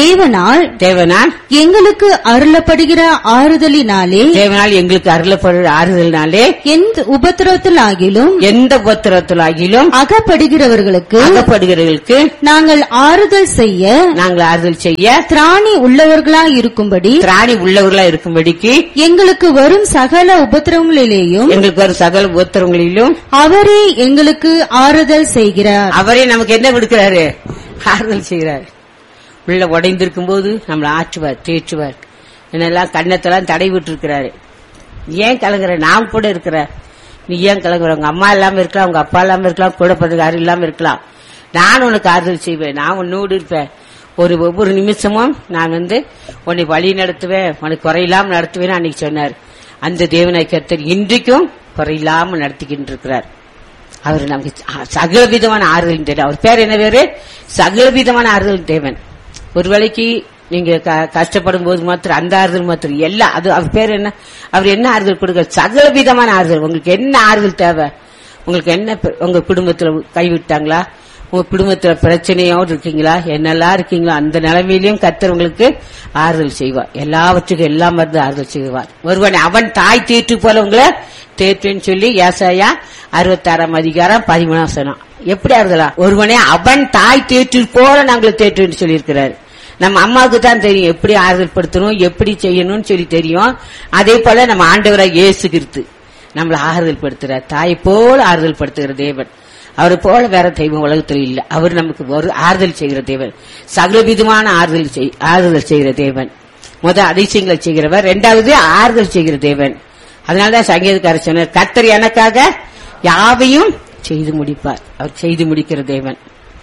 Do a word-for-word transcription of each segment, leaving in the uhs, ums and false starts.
தேவனால் தேவனால் எங்களுக்கு அருளப்படுகிற ஆறுதலினாலே தேவனால் எங்களுக்கு அருளப்படுகிற ஆறுதலினாலே எந்த உபத்திரவத்திலாகிலும் எந்த உபத்திரவத்திலாகிலும் அகப்படுகிறவர்களுக்கு அகப்படுகிறவர்களுக்கு நாங்கள் ஆறுதல் செய்ய நாங்கள் ஆறுதல் செய்ய திராணி உள்ளவர்களாய் இருக்கும்படி திராணி உள்ளவர்களா இருக்கும்படிக்கு எங்களுக்கு வரும் சகல உபத்திரவங்களிலேயும் எங்களுக்கு வரும் சகல உபத்திரவங்களிலும் அவரே எங்களுக்கு ஆறுதல் செய்கிறார். அவரே நமக்கு என்ன கொடுக்கிறாரு? ஆறுதல் செய்கிறார். உள்ள உடைந்திருக்கும் போது நம்மளை ஆற்றுவார், தேற்றுவார். என்னெல்லாம் கண்ணத்தெல்லாம் தடை விட்டு இருக்கிறாரு. ஏன் கலங்குற? நாம் கூட இருக்கிற நீ ஏன் கலங்குற? உங்க அம்மா இல்லாம இருக்கலாம், உங்க அப்பா இல்லாம இருக்கலாம், கூட பிறகு யாரும் இல்லாம இருக்கலாம். நான் உனக்கு ஆறுதல் செய்வேன், நான் உன்னோடு இருப்பேன். ஒரு ஒவ்வொரு நிமிஷமும் நான் வந்து உன்னை வழி நடத்துவேன், உனக்கு குறையில்லாம நடத்துவேன் அன்னைக்கு சொன்னார். அந்த தேவனாய் கர்த்தர் இன்றைக்கும் குறையில்லாம நடத்திக்கிட்டு இருக்கிறார். அவர் நமக்கு சகலவிதமான ஆறுதல் தேவன். அவர் பேர் என்ன பேரு? சகலவிதமான ஆறுதல் தேவன். ஒரு வேளைக்கு நீங்க கஷ்டப்படும் போது மாத்திரம் அந்த ஆறுதல் மாத்திரம் எல்லாம் அது அவர் பேர் என்ன? அவர் என்ன ஆறுதல் கொடுக்க? சகலவிதமான ஆறுதல். உங்களுக்கு என்ன ஆறுதல் தேவை? உங்களுக்கு என்ன? உங்க குடும்பத்துல கைவிட்டாங்களா? உங்க குடும்பத்துல பிரச்சனையோடு இருக்கீங்களா? என்னெல்லாம் இருக்கீங்களோ அந்த நிலைமையிலும் கர்த்தர் உங்களுக்கு ஆறுதல் செய்வார். எல்லாவற்றுக்கும் எல்லாம் மருந்து ஆறுதல் செய்வார். ஒருவன் அவன் தாய் தேற்று போல உங்களை தேற்றுன்னு சொல்லி ஏசாயா அறுபத்தி ஆறாம் அதிகாரம் பதிமூணாம் வசனம். எப்படி ஆறுதலா? ஒருவனே அவன் தாய் தேற்று போல நாங்கள் தேற்றுன்னு சொல்லி இருக்கிறாரு. நம்ம அம்மாவுக்கு தான் தெரியும் எப்படி ஆறுதல் படுத்தணும், எப்படி செய்யணும்னு சொல்லி தெரியும். அதே போல நம்ம ஆண்டவராக இயேசு கிறிஸ்து நம்மளை ஆறுதல் படுத்துறார். தாய் போல ஆறுதல் படுத்துகிற தேவன். அவரை போல வேற தெய்வம் உலகத்தில் இல்ல. அவர் நமக்கு ஒரு ஆறுதல் செய்கிற தேவன், சகலவிதமான ஆறுதல் ஆறுதல் செய்கிற தேவன். முதல் அதிசயங்களை செய்கிறவர், இரண்டாவது ஆறுதல் செய்கிற தேவன். அதனாலதான் சங்கீதக்காரர் சொன்னார், கர்த்தர் எனக்காக யாவையும் செய்து முடிப்பார். அவர் செய்து முடிக்கிற தேவன்,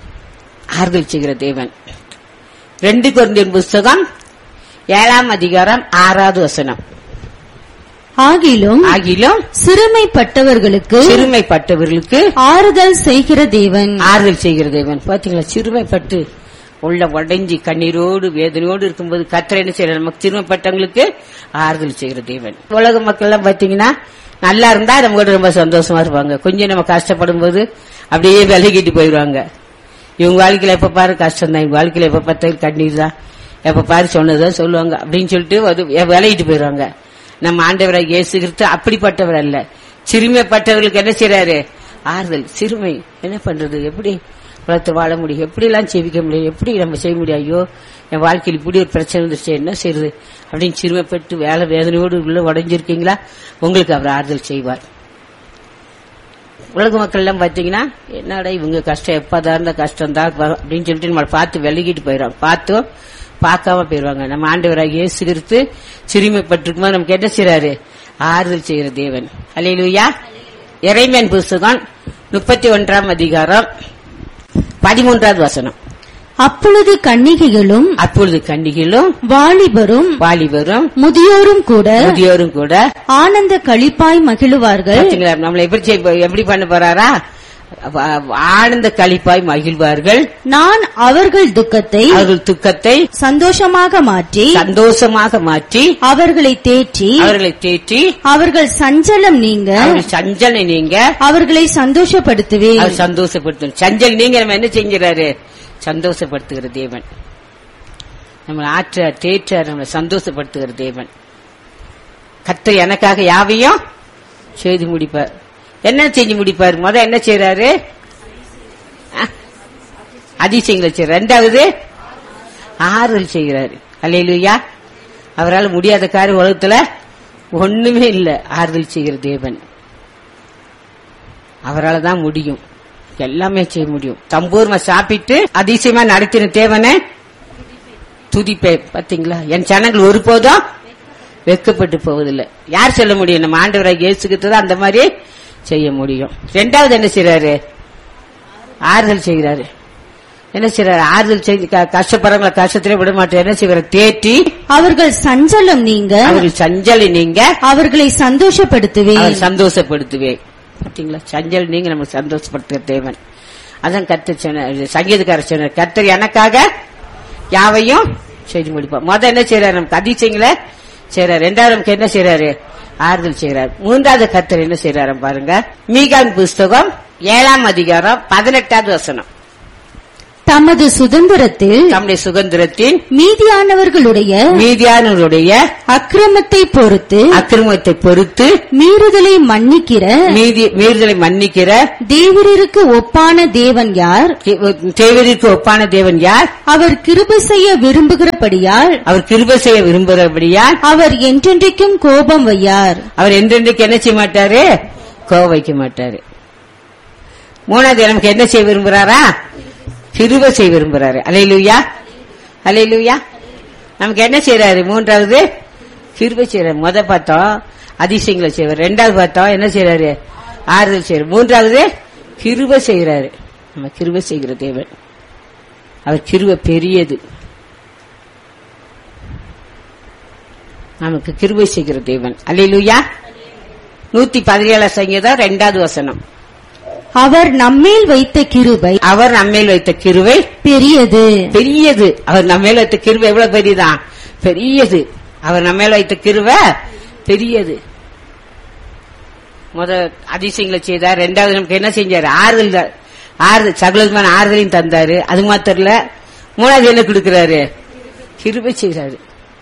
ஆறுதல் செய்கிற தேவன். ரெண்டு கொரிந்தியர் புஸ்தகம் ஏழாம் அதிகாரம் ஆறாவது வசனம். ஆகிலும் ஆகிலும் சிறுமைப்பட்டவர்களுக்கு சிறுமைப்பட்டவர்களுக்கு ஆறுதல் செய்கிற தேவன், ஆறுதல் செய்கிற தேவன். பாத்தீங்களா? சிறுமைப்பட்டு உள்ள உடைஞ்சி கண்ணீரோடு வேதனையோடு இருக்கும்போது கர்த்தர் என்ன செய்யற? நமக்கு சிறுமைப்பட்டவங்களுக்கு ஆறுதல் செய்கிற தேவன். உலக மக்கள் எல்லாம் பாத்தீங்கன்னா நல்லா இருந்தா நம்ம கூட ரொம்ப சந்தோஷமா இருப்பாங்க. கொஞ்சம் நம்ம கஷ்டப்படும் போது அப்படியே விலகிட்டு போயிடுவாங்க. இவங்க வாழ்க்கையில எப்ப பாரு கஷ்டம் தான், இவங்க வாழ்க்கையில எப்ப பார்த்தாலும் கண்ணீர் தான், எப்ப பாரு சொன்னதான் சொல்லுவாங்க அப்படின்னு சொல்லிட்டு விலகிட்டு போயிடுவாங்க. நம்ம ஆண்டவராக இயேசு கிறிஸ்து அப்படிப்பட்டவர் அல்ல. சிறுமைப்பட்டவர்களுக்கு என்ன செய்யறாரு? ஆறுதல். சிறுமை என்ன பண்றது? எப்படி உலகத்தை வாழ முடியும்? எப்படி எல்லாம் செவிக்க முடியும்? எப்படி நம்ம செய்ய முடியும்? ஐயோ, என் வாழ்க்கையில் இப்படி ஒரு பிரச்சனை வந்துருச்சு, என்ன செய்யறது அப்படின்னு சிறுமைப்பட்டு வேலை வேதனையோடு உள்ள உடைஞ்சிருக்கீங்களா? உங்களுக்கு அவர் ஆறுதல் செய்வார். உலக மக்கள் எல்லாம் பாத்தீங்கன்னா என்னடா இவங்க கஷ்டம் எப்பதான் இருந்த கஷ்டம் தான் அப்படின்னு சொல்லிட்டு நம்ம பார்த்து விலகிட்டு போயிடுவாங்க. பார்த்தும் பார்க்காம போயிருவாங்க. நம்ம ஆண்டவராக இயேசு கிறிஸ்து சிறுமைப்பட்டிருக்கும்போது நமக்கு என்ன செய்யறாரு? ஆறுதல் செய்கிற தேவன். அல்லேலூயா. எரேமியா புஸ்தகம் முப்பத்தி ஒன்றாம் அதிகாரம் பதிமூன்றாவது வசனம். அப்பொழுது கன்னிகைகளும் அப்பொழுது கன்னிகைகளும் வாலிபரும் வாலிபரும் முதியோரும் கூட முதியோரும் கூட ஆனந்த களிப்பாய் மகிழ்வார்கள். நம்மளை எப்படி எப்படி பண்ண போறாரா? ஆனந்த களிப்பாய் மகிழ்வார்கள். நான் அவர்கள் துக்கத்தை அவர்கள் துக்கத்தை சந்தோஷமாக மாற்றி சந்தோஷமாக மாற்றி அவர்களை தேற்றி அவர்களை தேற்றி அவர்கள் சஞ்சலம் நீங்க சஞ்சலை நீங்க அவர்களை சந்தோஷப்படுத்துவேன். சந்தோஷப்படுத்து சஞ்சல் நீங்க நம்ம என்ன செஞ்சாரு? சந்தோஷப்படுத்துகிற தேவன். நம்ம ஆற்ற தேற்ற நம்மளை சந்தோஷப்படுத்துகிற தேவன். கர்த்தர் எனக்காக யாவையும் செய்து முடிப்பார். என்ன செஞ்சு முடிப்பார்? முத என்ன செய்யறாரு? அதிசயங்களை செய்யறாரு. ரெண்டாவது ஆறுதல் செய்கிறாரு. அல்லேலூயா. அவரால் முடியாத காரியம் உலகத்துல ஒண்ணுமே இல்ல. ஆறுதல் செய்கிற தேவன், அவரால் தான் முடியும், எல்லாமே செய்ய முடியும். தம்பூர்மா சாப்பிட்டு அதிசயமா நடத்தின தேவனை துதிப்பே. பாத்தீங்களா? என் ஜனங்கள் ஒருபோதும் வெட்கப்பட்டு போவதில்லை. யார் சொல்ல முடியும்? நம்ம ஆண்டவராக இயேசுகிட்டு தான் அந்த மாதிரி செய்ய முடியும். ரெண்டாவது என்ன செய்யறாரு? ஆறுதல் செய்கிறாரு. என்ன செய்யறாரு? ஆறுதல் செய்து கஷ்டப்படுறவங்களை கஷ்டத்திலே விட மாட்டார். என்ன செய்வார்? தேற்றி அவர்கள் சஞ்சலம் நீங்க அவர்கள் சஞ்சலை நீங்க அவர்களை சந்தோஷப்படுத்துவேன் சந்தோஷப்படுத்துவேன். பாத்தீங்களா? சஞ்சல் நீங்க நம்ம சந்தோஷப்படுத்துகிற தேவன். அதான் கர்த்தர் சொன்னார், சங்கீதக்காரர் சொன்னார், கர்த்தர் எனக்காக யாவையும் செய்து முடிப்பார். முத என்ன செய்யறாரு? நமக்கு அதிசயங்களை செய்யறாரு. ரெண்டாவது நமக்கு என்ன செய்யறாரு? ஆறுதல் செய்கிறார். மூன்றாவது கர்த்தர் என்ன செய்யறாரு பாருங்க. மீகான் புஸ்தகம் ஏழாம் அதிகாரம் பதினெட்டாவது வசனம். தமது சுதந்திரத்தில் தம்முடைய சுதந்திரத்தின் மீதியானவர்களுடைய மீதியானவருடைய அக்கிரமத்தை பொறுத்து அக்கிரமத்தை பொறுத்து மீறுதலை மன்னிக்கிற மீதி மீறுதலை மன்னிக்கிற தேவரருக்கு ஒப்பான தேவன் யார்? தேவருக்கு ஒப்பான தேவன் யார்? அவர் கிருபை செய்ய விரும்புகிறபடியால் அவர் கிருபை செய்ய விரும்புகிறபடியால் அவர் என்றென்றைக்கும் கோபம் வையார். அவர் என்றென்றைக்கு என்ன செய்ய மாட்டாரு? கோபம் வைக்க மாட்டாரு. மூணாவது நமக்கு என்ன செய்ய விரும்புறாரா? கிருபை செய்ய விரும்புறாரு. அல்லேலூயா, அல்லேலூயா. நமக்கு என்ன செய்யறாரு? மூன்றாவது கிருபை செய்யறாரு. முத பார்த்தோம் அதிசயங்களை செய்வார், ரெண்டாவது பார்த்தோம் என்ன செய்யறாரு? ஆறுதல் செய்யறாரு. மூன்றாவது கிருபை செய்யறாரு. நம்ம கிருபை செய்கிற தேவன். அவர் கிருபை பெரியது. நமக்கு கிருபை செய்கிற தேவன். அல்லேலூயா. நூத்தி பதினேழாம் சங்கீதம் ரெண்டாவது வசனம். அவர் நம்மேல் வைத்த கிருபை அவர் நம்மேல் வைத்த கிருபை பெரியது பெரியது. அவர் நம்மேல் வைத்த கிருபை எவ்வளவு பெரியதான்? பெரியது. அவர் நம்மேல் வைத்த கிருபை பெரியது. முத அதிசயங்களை செய்தார். ரெண்டாவது நமக்கு என்ன செஞ்சாரு? ஆறுதல் ஆறுதல் சகலமான ஆறுதலையும் தந்தாரு. அது மாத்திரம் இல்ல, மூணாவது என்ன கொடுக்கிறாரு? கிருபை செய்கிறாரு.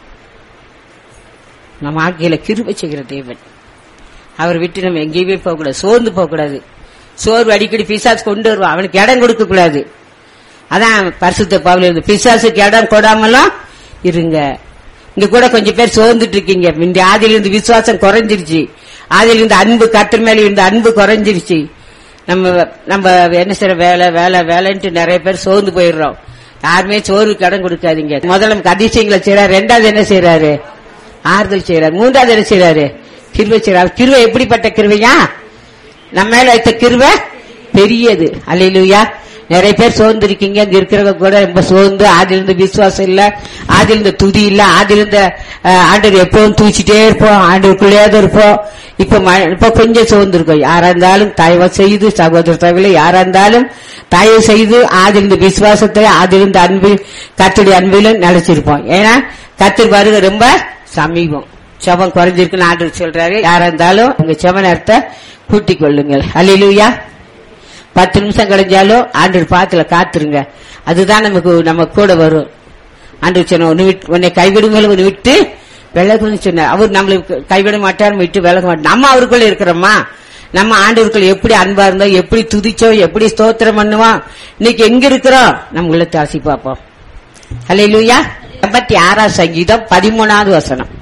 நம்ம ஆட்சியில கிருபை செய்கிற தேவன். அவர் விட்டு நம்ம எங்கேயுமே போகக்கூடாது, சோர்ந்து போகக்கூடாது. சோர்வு அடிக்கடி பிசாசு கொண்டு வருவான், அவனுக்கு இடம் கொடுக்க கூடாது. அதான் பரிசுத்த பவுல் இருந்து பிசாசுக்கு இடம் கொடாமலாம் இருங்க. இங்க கூட கொஞ்சம் பேர் சோர்ந்துட்டு இருக்கீங்க. இந்த ஆதியிலிருந்து விசுவாசம் குறைஞ்சிருச்சு, ஆதியிலிருந்து அன்பு கர்த்தர் மேல இருந்த அன்பு குறைஞ்சிருச்சு. நம்ம நம்ம என்ன செய்யற வேலை வேலை வேலைன்ட்டு நிறைய பேர் சோர்ந்து போயிடுறோம். யாருமே சோர்வுக்கு இடம் கொடுக்காதீங்க. முதல்ல நமக்கு அதிசயங்களை செய்யறாரு, ரெண்டாவது என்ன செய்யறாரு? ஆறுதல் செய்யறாரு. மூன்றாவது என்ன செய்யறாரு? கிருபை செய்யறாரு. கிருபை எப்படிப்பட்ட கிருபையா? நம்ம மேல வைத்த கிருபை பெரியது. அல்லேலூயா. நிறைய பேர் சோர்ந்து இருக்கீங்க. இங்க இருக்கிறவங்க கூட ரொம்ப சோர்ந்து, ஆதிலிருந்து விசுவாசம் இல்ல, ஆதிலிருந்து துதி இல்ல, ஆதிலிருந்த ஆண்டவர் எப்பவும் தூச்சிட்டே இருப்போம், ஆண்டவருக்குள்ளேயாவது இருப்போம். இப்ப இப்ப கொஞ்சம் சோர்ந்து இருக்கோம். யாரா இருந்தாலும் தயவு செய்து சகோதர தவிர யாரா இருந்தாலும் தயவு செய்து ஆதிலிருந்து விசுவாசத்தை, ஆதிலிருந்து அன்பு கர்த்தருடைய அன்பிலும் நினைச்சிருப்போம். ஏன்னா கர்த்தர் வருகை ரொம்ப சமீபம். செபம் குறைஞ்சிருக்குன்னு ஆண்டவர் சொல்றாரு. யாரா இருந்தாலும் உங்க செப நேரத்தை கூட்டிக் கொள்ளுங்கள். அல்லேலூயா. பத்து நிமிஷம் கிடைஞ்சாலும் ஆண்டவர் பாத்துல காத்துருங்க. அதுதான் நமக்கு நம்ம கூட வரும். ஆண்டவர் சொன்ன உன்னை கைவிடுங்கள், ஒன்னு விட்டு விலகுன்னு சொன்னார். அவர் நம்மளுக்கு கைவிட மாட்டார், விட்டு விலக மாட்டார். நம்ம அவருக்குள்ள இருக்கிறோமா? நம்ம ஆண்டவருக்குள்ள எப்படி அன்பா இருந்தோம், எப்படி துதிச்சோம், எப்படி ஸ்தோத்திரம் பண்ணுவோம். இன்னைக்கு எங்க இருக்கிறோம்? நம்ம உள்ள தாசி பார்ப்போம். அல்லேலூயா. எண்பத்தி ஆறாம் சங்கீதம் பதிமூணாவது வசனம்.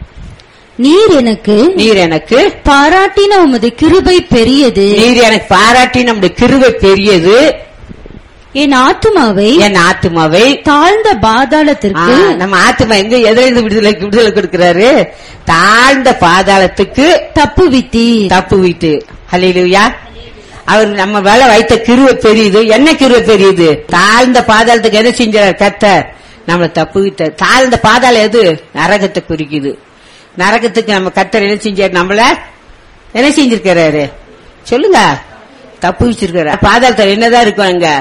நீர் எனக்கு நீர் எனக்கு பாராட்டின உமது கிருபை பெரியது. நீர் எனக்கு பாராட்டின உமது கிருபை பெரியது. என் ஆத்துமாவை என் ஆத்துமாவை தாழ்ந்த பாதாளத்திற்கு, நம்ம ஆத்துமா எங்க எதிலிருந்து விடுதலை விடுதலை கொடுக்கிறாரு? தாழ்ந்த பாதாளத்துக்கு தப்புவித்தி தப்புவித்து. அல்லேலூயா. அவர் நம்ம வேலை வைத்த கிருபை பெரியது. என்ன கிருபை பெரியது? தாழ்ந்த பாதாளத்துக்கு என்ன செஞ்சார் கர்த்தர்? நம்மளை தப்புவித்த. தாழ்ந்த பாதாளம் எது? நரகத்தை குறிக்குது. நரகத்துக்கு நம்ம கர்த்தர் என்ன செஞ்சாரு? நம்மள என்ன செஞ்சிருக்கிறாரு? சொல்லுங்க. தப்பு வச்சிருக்காரு. பாதாளத்தில் என்னதான் இருக்கும்? அங்க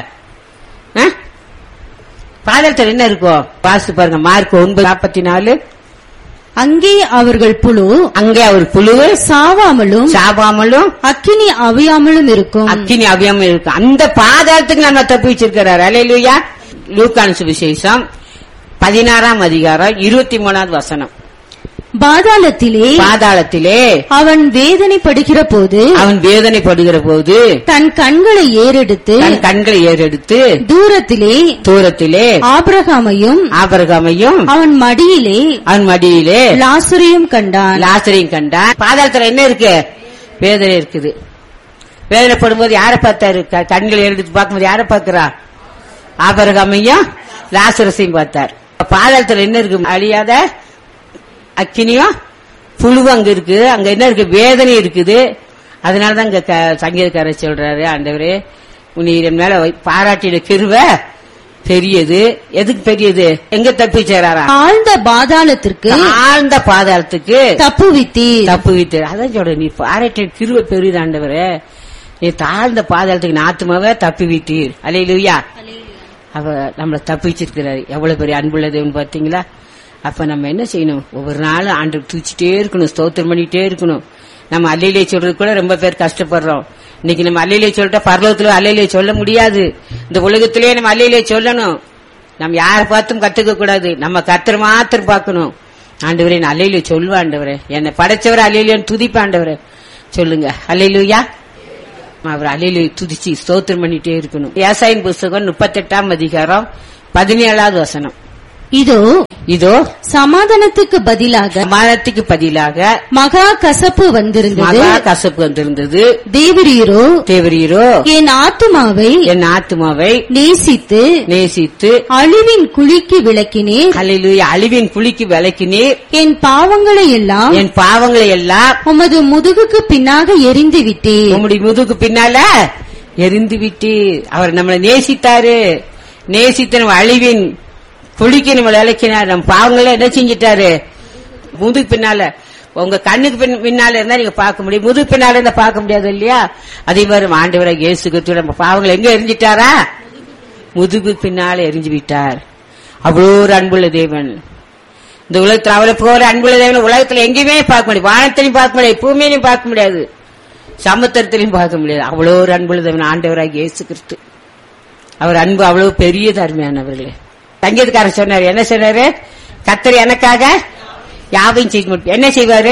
பாதாளத்தில் என்ன இருக்கும்? வாசித்து பாருங்க. மார்க் ஒன்பது நாற்பத்தி நாலு. அங்கே அவர்கள் புழு அங்கே அவர் புழு சாவாமலும் சாவாமலும் அக்கினி அவியாமலும் இருக்கும். அக்கினி அவியாமலும் இருக்கும். அந்த பாதாளத்துக்கு நம்ம தப்பு வச்சிருக்கிறாரு. அல்லேலூயா. லூக்கான சுவிசேஷம் பதினாறாம் அதிகாரம் இருபத்தி மூணாவது வசனம். பாதாளத்திலே பாதாளத்திலே அவன் வேதனைப்படுகிற போது அவன் வேதனைப்படுகிற போது தன் கண்களை ஏறெடுத்து தன் கண்களை ஏறெடுத்து தூரத்திலே தூரத்திலே ஆபிரகாமையும் ஆபிரகாமையும் அவன் மடியிலே அவன் மடியிலே லாசரையும் கண்டான். லாசரையும் கண்டான். பாதாளத்துல என்ன இருக்கு? வேதனை இருக்குது. வேதனைப்படும் போது யாரை பார்த்தாரு? கண்களை ஏறெடுத்து பார்க்கும்போது யாரை பார்க்கிறா? ஆபிரகாமையும் லாசரசையும் பார்த்தார். பாதாளத்துல என்ன இருக்கு? அழியாத அக்கினியும் புழுவு அங்க இருக்கு. அங்க என்ன இருக்கு? வேதனை இருக்குது. அதனாலதான் இங்க சங்கீதக்காரர் சொல்றாரு, ஆண்டவரே நீர் மேல பாராட்டின கிருபை பெரியது. எதுக்கு பெரியது? எங்க தப்பிச்சாரா? ஆழ்ந்த பாதாளத்திற்கு ஆழ்ந்த பாதாளத்துக்கு தப்புவித்தி தப்புவித்து. அதான் சொல்ற, நீ பாராட்டின கிருபை பெரியது ஆண்டவரே. நீ தாழ்ந்த பாதாளத்துக்கு நாத்துமாவே தப்புவித்தீர். அல்லேலூயா. அவ நம்மளை தப்பிச்சிருக்கிறாரு. எவ்வளவு பெரிய அன்புள்ளதுன்னு பாத்தீங்களா? அப்ப நம்ம என்ன செய்யணும்? ஒவ்வொரு நாளும் ஆண்டு தூச்சிட்டே இருக்கணும், ஸ்தோத்திரம் பண்ணிட்டே இருக்கணும். நம்ம அல்லையிலே சொல்றது கூட ரொம்ப பேர் கஷ்டப்படுறோம். இன்னைக்கு நம்ம அல்லையிலே சொல்லிட்டா பரலோகத்துல அல்லையிலே சொல்ல முடியாது. இந்த உலகத்திலேயே நம்ம அல்லையிலே சொல்லணும். நம்ம யாரை பார்த்தும் கத்துக்க கூடாது. நம்ம கர்த்தர் மாத்திரம் பார்க்கணும். ஆண்டவரே நான் அல்லையிலே சொல்லுவேன். ஆண்டவரே என்னை படைச்சவர் அல்லையிலேன்னு துதிப்ப ஆண்டவரே சொல்லுங்க. அல்லேலூயா. அவர் அல்லையிலே துதிச்சு ஸ்தோத்திரம் பண்ணிட்டே இருக்கணும். ஏசாயின் புஸ்தகம் முப்பத்தி எட்டாம் அதிகாரம் பதினேழாவது வசனம். இதோ இதோ சமாதானத்துக்கு பதிலாக சமாதானத்துக்கு பதிலாக மகா கசப்பு வந்திருந்தது. மகா கசப்பு வந்திருந்தது. தேவரீரோ தேவரீரோ என் ஆத்துமாவை என் ஆத்துமாவை நேசித்து நேசித்து அழிவின் குழிக்கு விளக்கினீர். அல்லேலூயா. அழிவின் குழிக்கு விளக்கினீர். என் பாவங்களை எல்லாம் என் பாவங்களை எல்லாம் உமது முதுகுக்கு பின்னாக எரிந்து விட்டீர். உம்முடைய முதுகு பின்னால எரிந்து விட்டீர். அவர் நம்மளை நேசித்தாரு. நேசித்து நம்ம அழிவின் குழிக்கு நம்ம விளக்கினார். நம்ம பாவங்களை என்ன செஞ்சிட்டாரு? முதுகு பின்னால. உங்க கண்ணுக்கு பின்னால இருந்தா நீங்க பார்க்க முடியும், முதுகு பின்னால இருந்தா பார்க்க முடியாது இல்லையா? அதே மாதிரி ஆண்டவராகிய இயேசு கிறிஸ்து நம்ம பாவங்களை எங்க எரிஞ்சிட்டாரா? முதுகு பின்னால எரிஞ்சு விட்டார். அவ்வளோ ஒரு அன்புள்ள தேவன். இந்த உலகத்துல அவளை போற அன்புள்ள தேவன் உலகத்துல எங்கேயுமே பார்க்க முடியாது. வானத்திலையும் பார்க்க முடியாது, பூமியிலையும் பார்க்க முடியாது, சமுத்திரத்திலையும் பார்க்க முடியாது. அவ்வளோ ஒரு அன்புள்ள தேவன் ஆண்டவராகிய இயேசு கிறிஸ்து. அவர் அன்பு அவ்வளவு பெரியது, அருமையானவர்களே. சங்கீதக்காரர் சொன்னாரு, என்ன சொன்னாரு? கர்த்தர் எனக்காக யாவையும் செய்ய முடியும். என்ன செய்வாரு?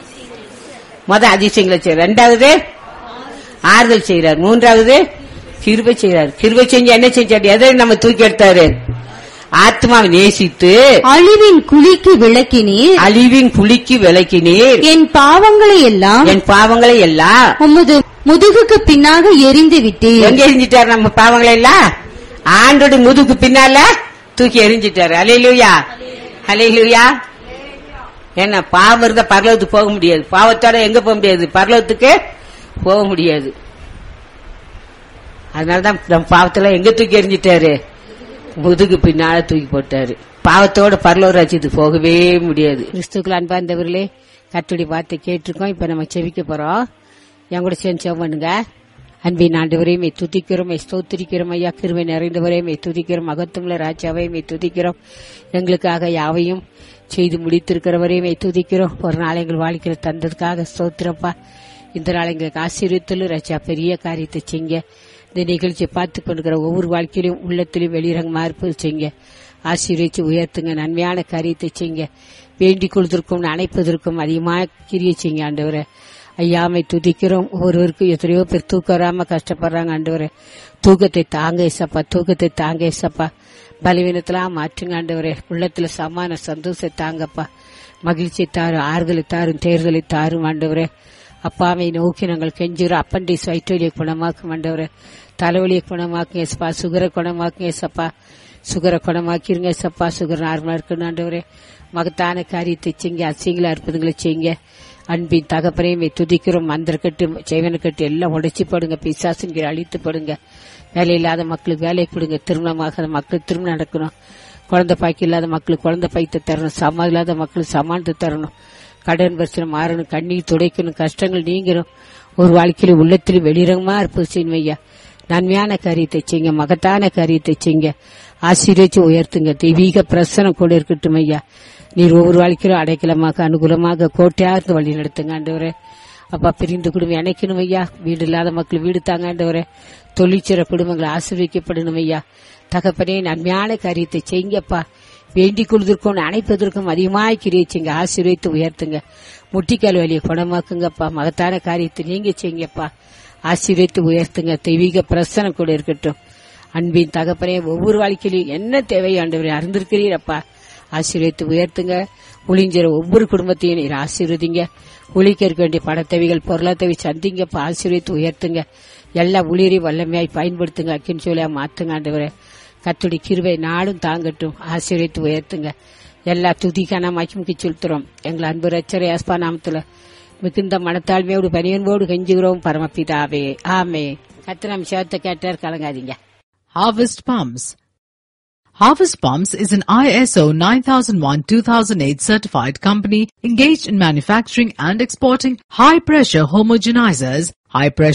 முத அதிசயங்களை செய்வார். ரெண்டாவது ஆறுதல் செய்யறார். மூன்றாவது கிருபை செய்யறாரு. கிருபை செஞ்சு என்ன செஞ்சாரு? எதை நம்ம தூக்கி எடுத்தாரு? ஆத்மாவை நேசித்து அழிவின் குழிக்கு விளக்கினீர். அழிவின் குழிக்கு விளக்கினீர். என் பாவங்களை எல்லாம் என் பாவங்களை எல்லாம் உமது முதுகுக்கு பின்னாக எரிந்து விட்டீர். எங்க எரிஞ்சிட்டாரு? நம்ம பாவங்களை எல்லாம் ஆண்டோட முதுகு பின்னால தூக்கி எரிஞ்சிட்டாரு. அல்லேலூயா, அல்லேலூயா. என்ன பாவம் இருந்தா பரலோகத்துக்கு போக முடியாது. பாவத்தோட எங்க போக முடியாது? பரலோகத்துக்கு போக முடியாது. அதனாலதான் நம்ம பாவத்தெல்லாம் எங்க தூக்கி எரிஞ்சிட்டாரு? முதுகு பின்னால தூக்கி போட்டாரு. பாவத்தோட பரலோக ராஜ்யத்துக்கு போகவே முடியாது. கிறிஸ்துக்கள் அன்பார்ந்தவர்களே, கர்த்தருடைய வார்த்தை கேட்டிருக்கோம். இப்ப நம்ம செவிக்க போறோம். என் கூட சேர்ந்து செவம் பண்ணுங்க. அன்பின் ஆண்டவரே மே துதிக்கிறோம், மே ஸ்தோத்திரிக்கிறோம். ஐயா கிருபை நிறைந்தவரே மே துதிக்கிறோம். மகத்துவமுள்ள ராஜாவை மே துதிக்கிறோம். எங்களுக்காக யாவையும் செய்து முடித்திருக்கிறவரே மே துதிக்கிறோம். ஒரு நாள் எங்கள் வாழ்க்கையில தந்ததுக்காக ஸ்தோத்திரப்பா. இந்த நாள் எங்களுக்கு ஆசீர்வதித்தலும் ராஜா பெரிய காரியத்தை செய்ங்க. இந்த நிகழ்ச்சியை பார்த்து கொண்டிருக்கிற ஒவ்வொரு வாழ்க்கையிலும் உள்ளத்திலும் வெளிரங்கமா இருப்பது செய்ங்க. ஆசீர்வதிச்சு உயர்த்துங்க. நன்மையான காரியத்தை செய்ங்க. வேண்டிக் கொள்வதற்கும் அணைப்பதற்கும் அதிகமாக கிரியை செய்ங்க ஆண்டவரே. ஐயாமை துதிக்கிறோம். ஒருவருக்கும் எத்தனையோ பேர் தூக்கம் வராம கஷ்டப்படுறாங்க ஆண்டவரே. தூக்கத்தை தாங்க ஏசப்பா, தூக்கத்தை தாங்க ஏசப்பா. பலவீனத்தெல்லாம் மாற்றுங்க ஆண்டவரே. உள்ளத்துல சமான சந்தோஷத்தை தாங்கப்பா. மகிழ்ச்சியை தாரும், ஆறுதலை தாரும், தேர்தலை தாரும் ஆண்டவரே. அப்பாவை நோக்கி நாங்கள் கெஞ்சுகிறோம். அப்பண்டிஸ் வயிற்றுவலியை குணமாக்கும் ஆண்டவரே. தலைவலியை குணமாக்குங்க ஏசப்பா. சுகரை குணமாக்குங்க ஏசப்பா. சுகரை குணமாக்கிருங்க ஏசப்பா. சுகர் நார்மலா இருக்கணும் ஆண்டவரே. மகத்தான காரியத்தை செய்ங்க. அசிங்களா இருப்பதுங்களை செய்ங்க. அன்பின் தகப்பனையுமே துதிக்கிறோம். மந்திர கட்டு, செய்வன கட்டு எல்லாம் உடைச்சி படுங்க. பிசாசுங்கிற அழித்து படுங்க. வேலை இல்லாத மக்களுக்கு வேலை கொடுங்க. திருமணமாகாத மக்களுக்கு திருமணம் நடக்கணும். குழந்தை பாய்க்கு இல்லாத மக்களுக்கு குழந்தை பாய்த்து தரணும். சமா இல்லாத மக்களுக்கு சமாளித்து தரணும். கடன் பிரச்சனை மாறணும். கண்ணீர் துடைக்கணும். கஷ்டங்கள் நீங்கணும். ஒரு வாழ்க்கையில உள்ளத்திலும் வெளிரங்கமா இருப்பது செய்யணும் ஐயா. நன்மையான காரியத்தை செய்யுங்க. மகத்தான காரியத்தை செய்யுங்க. ஆசீர்வதிச்சு உயர்த்துங்க. தெய்வீக பிரசனம் கூட இருக்கட்டும் ஐயா. நீர் ஒவ்வொரு வாழ்க்கையிலும் அடைக்கலமாக அனுகூலமாக கோட்டையார்ந்து வழி நடத்துங்க ஆண்டவரே. அப்பா பிரிந்து குடும்பம் இணைக்கணும் ஐயா. வீடு இல்லாத மக்கள் வீடு தாங்க ஆண்டவரே. தொழிற்சிற குடும்பங்களை ஆசீர்வதிக்கப்படணும் ஐயா. தகப்பனே நன்மையான காரியத்தை செய்யுங்கப்பா. வேண்டிக் கொள்வதற்கும் அணைப்பதற்கும் அதிகமாய் கிரியை செய்யுங்க. ஆசீர்வதித்து உயர்த்துங்க. முட்டிக்கால் வலியை குணமாக்குங்கப்பா. மகத்தான காரியத்தை நீங்க செய்யுங்கப்பா. ஆசீர்வதித்து உயர்த்துங்க. தெய்வீக பிரசனம் கூட இருக்கட்டும். அன்பின் தகப்பனே ஒவ்வொரு வாழ்க்கையிலும் என்ன தேவை ஆண்டவரே அறிந்திருக்கிறீரப்பா. ஆசீர்வதித்து உயர்த்துங்க. ஒளிஞ்சிற ஒவ்வொரு குடும்பத்தையும் நீர் ஆசீர்வதிங்க. ஒளிக்க இருக்க வேண்டிய பணத்தேவைகள் பொருளாதார சந்திங்கப்பா. ஆசீர்வதித்து உயர்த்துங்க. எல்லா ஊழியரையும் வல்லமையாய் பயன்படுத்துங்க. அக்கின் சொல்லியா மாத்துங்க ஆண்டவரே. கர்த்தருடைய கிருபை நாளும் தாங்கட்டும். ஆசீர்வதித்து உயர்த்துங்க. எல்லா துதிக்கான மகிமைக்கு செலுத்துறோம். எங்கள் அன்பு ரட்சகர் இயேசுவின் நாமத்துல மிகுந்த மனத்தாழ்மையோடு பணிவன்போடு கெஞ்சுகிறோம் பரமபிதாவே, ஆமே. கர்த்தர் நம் சேவத்தை கேட்டார், கலங்காதீங்க. Harvest Palms. Harvest Palms is an I S O nine thousand one two thousand eight certified company engaged in manufacturing and exporting high-pressure homogenizers, high-pressure